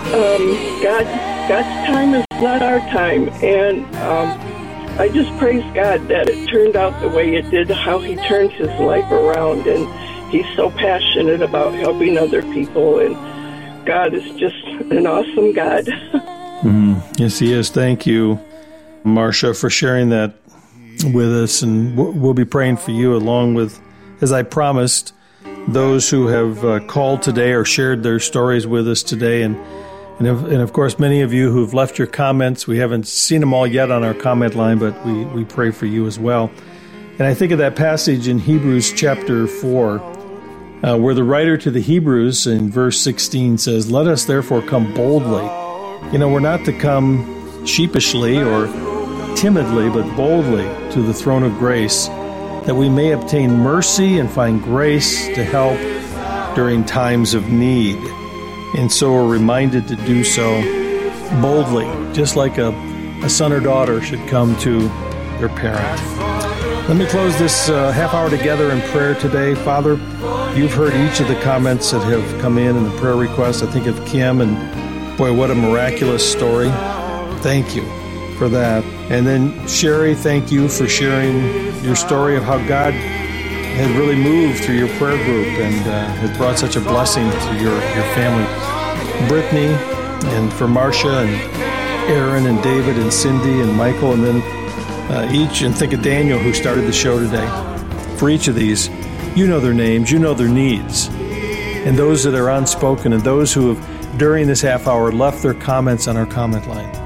God's time is not our time, and I just praise God that it turned out the way it did, how he turned his life around, and he's so passionate about helping other people, and God is just an awesome God. Yes, he is. Thank you, Marcia, for sharing that with us, and we'll be praying for you along with, as I promised, those who have called today or shared their stories with us today, and of course, many of you who've left your comments. We haven't seen them all yet on our comment line, but we pray for you as well. And I think of that passage in Hebrews chapter 4, where the writer to the Hebrews in verse 16 says, "Let us therefore come boldly." We're not to come sheepishly or timidly, but boldly to the throne of grace, that we may obtain mercy and find grace to help during times of need. And so we're reminded to do so boldly, just like a son or daughter should come to their parent. Let me close this half hour together in prayer today. Father, you've heard each of the comments that have come in and the prayer requests. I think of Kim, and boy, what a miraculous story. Thank you for that. And then Sherry, thank you for sharing your story of how God had really moved through your prayer group and has brought such a blessing to your family. Brittany, and for Marcia and Aaron and David and Cindy and Michael, and then each, and think of Daniel who started the show today. For each of these, you know their names, you know their needs, and those that are unspoken, and those who have, during this half hour, left their comments on our comment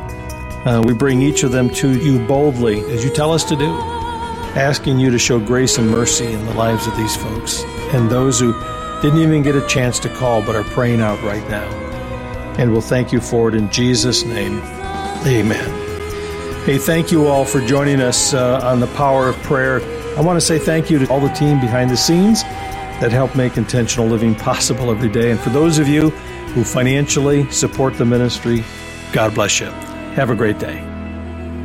line. We bring each of them to you boldly, as you tell us to do, asking you to show grace and mercy in the lives of these folks, and those who didn't even get a chance to call but are praying out right now. And we'll thank you for it in Jesus' name. Amen. Hey, thank you all for joining us on the Power of Prayer. I want to say thank you to all the team behind the scenes that help make intentional living possible every day. And for those of you who financially support the ministry, God bless you. Have a great day.